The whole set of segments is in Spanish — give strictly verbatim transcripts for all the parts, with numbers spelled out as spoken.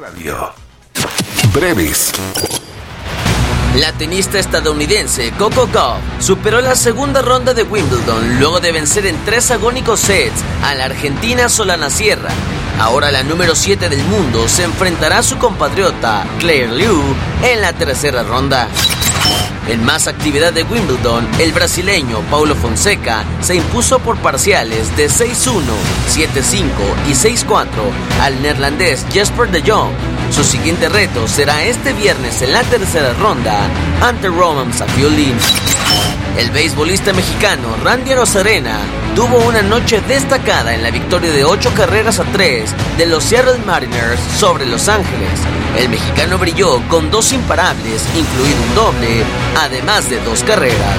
Radio. Brevis. La tenista estadounidense Coco Gauff superó la segunda ronda de Wimbledon luego de vencer en tres agónicos sets a la argentina Solana Sierra. Ahora la número siete del mundo se enfrentará a su compatriota Claire Liu en la tercera ronda. En más actividad de Wimbledon, el brasileño Paulo Fonseca se impuso por parciales de seis uno, siete cinco y seis cuatro al neerlandés Jesper de Jong. Su siguiente reto será este viernes en la tercera ronda ante Roman Safiullin. El beisbolista mexicano Randy Arozarena tuvo una noche destacada en la victoria de ocho carreras a tres de los Seattle Mariners sobre Los Ángeles. El mexicano brilló con dos imparables, incluido un doble, además de dos carreras.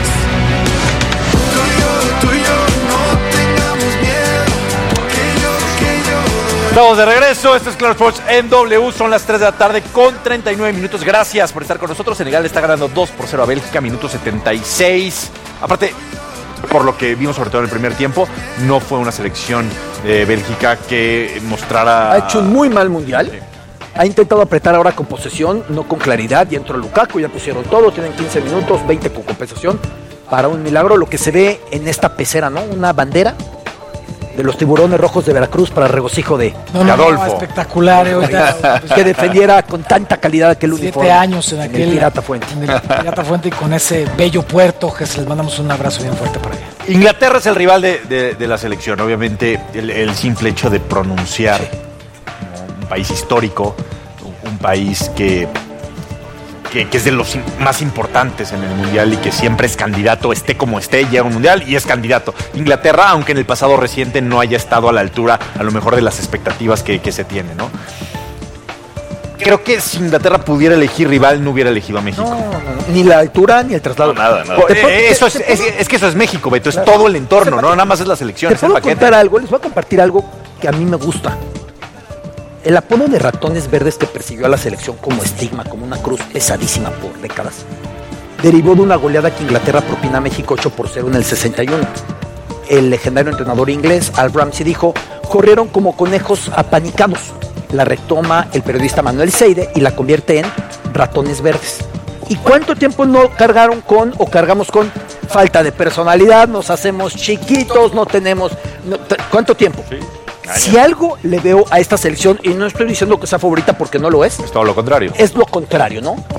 Estamos de regreso, esto es Claro Sports en W, son las tres de la tarde con treinta y nueve minutos. Gracias por estar con nosotros. Senegal está ganando dos por cero a Bélgica, minuto setenta y seis. Aparte, por lo que vimos sobre todo en el primer tiempo, no fue una selección de Bélgica que mostrara... Ha hecho un muy mal mundial. Sí. Ha intentado apretar ahora con posesión, no con claridad. Ya entró Lukaku, ya pusieron todo, tienen quince minutos, veinte con compensación. Para un milagro, lo que se ve en esta pecera, ¿no? Una bandera de los tiburones rojos de Veracruz para regocijo de, no, de no, Adolfo. No, espectacular. Eh, ya, que defendiera con tanta calidad aquel siete uniforme. Siete años en aquel... En el Pirata Fuente. En el Pirata Fuente y con ese bello puerto que se les mandamos un abrazo bien fuerte para allá. Inglaterra es el rival de, de, de la selección. Obviamente el, el simple hecho de pronunciar, sí, un país histórico, un país que... Que, que es de los más importantes en el Mundial y que siempre es candidato, esté como esté, llega a un Mundial y es candidato. Inglaterra, aunque en el pasado reciente no haya estado a la altura, a lo mejor de las expectativas que, que se tiene, ¿no? Creo que si Inglaterra pudiera elegir rival, no hubiera elegido a México. No, no, no. Ni la altura ni el traslado. No, nada, nada. Eh, eso es, es, es que eso es México, Beto, es claro, todo el entorno, no nada más es la selección. Te puedo contar algo, les voy a compartir algo que a mí me gusta. El apodo de ratones verdes que persiguió a la selección como estigma, como una cruz pesadísima por décadas, derivó de una goleada que Inglaterra propina a México ocho por cero en el sesenta y uno. El legendario entrenador inglés Al Ramsey dijo: corrieron como conejos apanicados. La retoma el periodista Manuel Seide y la convierte en ratones verdes. ¿Y cuánto tiempo no cargaron con o cargamos con falta de personalidad? Nos hacemos chiquitos, no tenemos... No, ¿cuánto tiempo? Sí. Si algo le veo a esta selección, y no estoy diciendo que sea favorita porque no lo es, es todo lo contrario. Es lo contrario, ¿no?